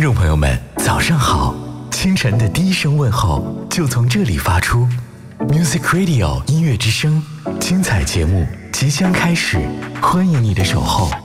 众朋友们，早上好！清晨的第一声问候就从这里发出。Music Radio 音乐之声，精彩节目即将开始，欢迎你的守候。